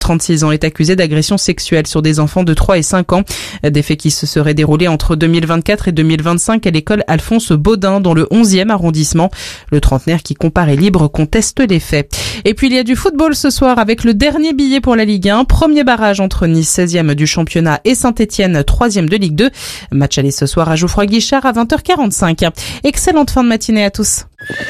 36 ans, est accusé d'agression sexuelle sur des enfants de 3 et 5 ans. Des faits qui se seraient déroulés entre 2024 et 2025 à l'école Alphonse Baudin dans le 11e arrondissement. Le trentenaire qui comparaît libre conteste les faits. Et puis il y a du football ce soir avec le dernier billet pour la Ligue 1. Premier barrage entre Nice, 16e du championnat, et Saint-Etienne, 3e de Ligue 2. Match aller ce soir à Geoffroy-Guichard à 20h45. Excellente fin de matinée à tous.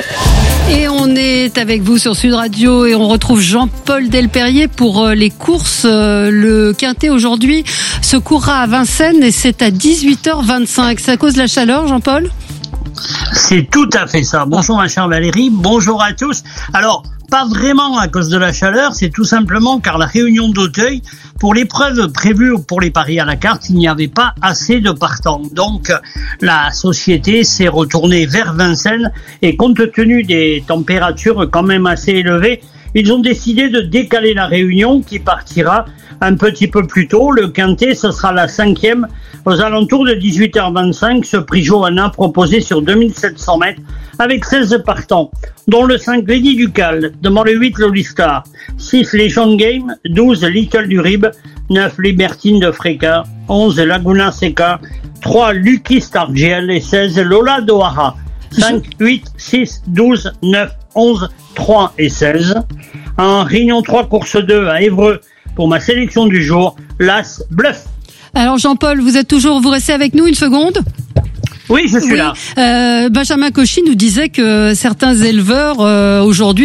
Et on est avec vous sur Sud Radio et on retrouve Jean-Paul Delperrier pour les courses. Le Quintet aujourd'hui se courra à Vincennes et c'est à 18h25. C'est à cause de la chaleur, Jean-Paul ? C'est tout à fait ça. Bonjour ma chère Valérie, bonjour à tous. Alors, pas vraiment à cause de la chaleur, c'est tout simplement car la réunion d'Auteuil, pour l'épreuve prévue pour les paris à la carte, il n'y avait pas assez de partants. Donc, la société s'est retournée vers Vincennes et compte tenu des températures quand même assez élevées, ils ont décidé de décaler la réunion qui partira un petit peu plus tôt. Le Quintet, ce sera la 5e aux alentours de 18h25. Ce prix Johanna proposé sur 2700 mètres avec 16 partants, dont le 5 Lady Ducal, devant le 8 Lolistar, 6 Legion Game, 12 Little du Rib, 9 Libertine de Fréca, 11 Laguna Seca, 3 Lucky Stargiel et 16 Lola d'Ohara. 5, 8, 6, 12, 9, 11, 3 et 16. En Réunion 3, course 2 à Évreux pour ma sélection du jour, l'As Bluff. Alors Jean-Paul, vous restez avec nous une seconde ? Oui, je suis là. Benjamin Cauchy nous disait que certains éleveurs aujourd'hui,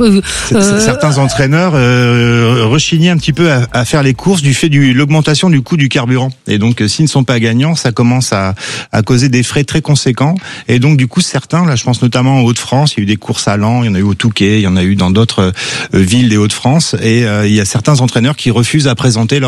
certains entraîneurs rechignaient un petit peu à faire les courses du fait de l'augmentation du coût du carburant. Et donc, s'ils ne sont pas gagnants, ça commence à causer des frais très conséquents. Et donc, du coup, certains, là, je pense notamment aux Hauts-de-France, il y a eu des courses à Lens, il y en a eu au Touquet, il y en a eu dans d'autres villes des Hauts-de-France. Et il y a certains entraîneurs qui refusent à présenter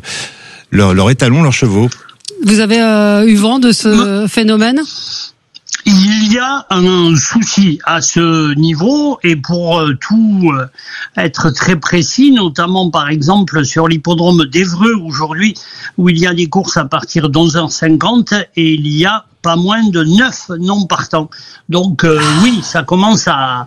leur étalon, leurs chevaux. Vous avez eu vent de ce phénomène ? Il y a un souci à ce niveau et pour tout être très précis, notamment par exemple sur l'hippodrome d'Évreux aujourd'hui où il y a des courses à partir d'11h50 et il y a pas moins de 9 non partants. Donc oui, ça commence à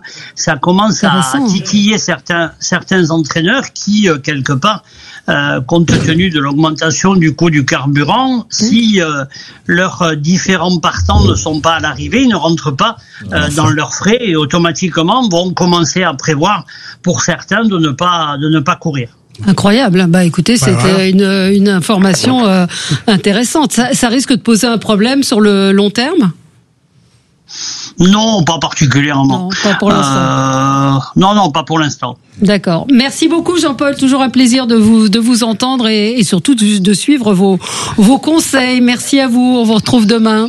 titiller certains entraîneurs qui quelque part compte tenu de l'augmentation du coût du carburant, si leurs différents partants ne sont pas à l'arrivée, ils ne rentrent pas dans leurs frais et automatiquement vont commencer à prévoir pour certains de ne pas courir. Incroyable. Bah écoutez, c'était une information intéressante. Ça risque de poser un problème sur le long terme ? Non, pas particulièrement. Non, pas pour l'instant. Non, pas pour l'instant. D'accord. Merci beaucoup Jean-Paul. Toujours un plaisir de vous entendre et surtout de suivre vos conseils. Merci à vous. On vous retrouve demain.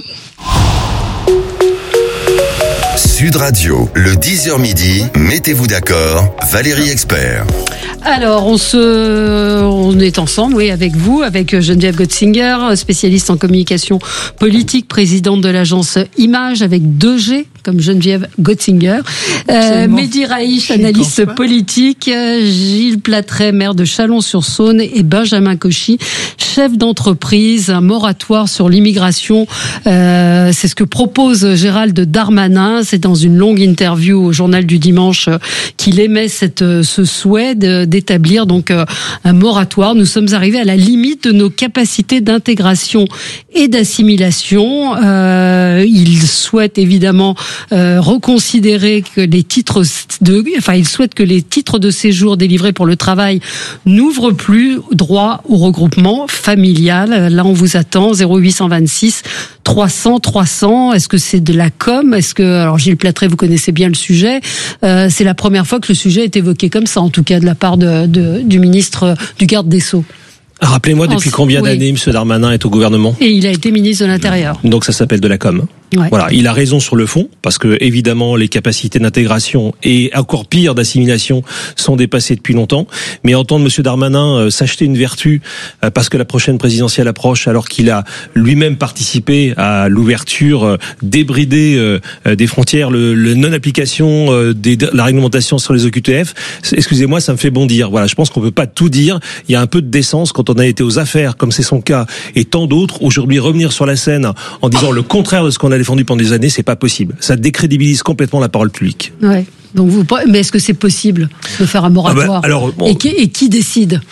Sud Radio, le 10h midi, mettez-vous d'accord, Valérie Expert. Alors, on est ensemble, oui, avec vous, avec Geneviève Gotzinger, spécialiste en communication politique, présidente de l'agence Image, avec 2G, comme Geneviève Gotzinger. Mehdi Raïch, analyste politique, Gilles Platret, maire de Chalon-sur-Saône, et Benjamin Cauchy, chef d'entreprise. Un moratoire sur l'immigration, c'est ce que propose Gérald Darmanin. C'est dans une longue interview au Journal du Dimanche qu'il émet ce souhait d'établir donc un moratoire. Nous sommes arrivés à la limite de nos capacités d'intégration et d'assimilation. Il souhaite évidemment reconsidérer que il souhaite que les titres de séjour délivrés pour le travail n'ouvrent plus droit au regroupement familial. Là, on vous attend, 0826 300 300. Est-ce que c'est de la com? Alors Gilles Platret, vous connaissez bien le sujet. C'est la première fois que le sujet est évoqué comme ça, en tout cas de la part du ministre du garde des Sceaux. Rappelez-moi depuis combien d'années M. Darmanin est au gouvernement? Et il a été ministre de l'Intérieur. Donc ça s'appelle de la com. Ouais. Voilà, il a raison sur le fond, parce que évidemment les capacités d'intégration et encore pire d'assimilation sont dépassées depuis longtemps. Mais entendre M. Darmanin s'acheter une vertu parce que la prochaine présidentielle approche, alors qu'il a lui-même participé à l'ouverture débridée des frontières, le non-application de la réglementation sur les OQTF, excusez-moi, ça me fait bondir. Voilà, je pense qu'on peut pas tout dire. Il y a un peu de décence quand on a été aux affaires, comme c'est son cas, et tant d'autres. Aujourd'hui, revenir sur la scène en disant le contraire de ce qu'on a défendu pendant des années, c'est pas possible. Ça décrédibilise complètement la parole publique. Ouais. Donc mais est-ce que c'est possible de faire un moratoire? Alors, bon, et qui décide?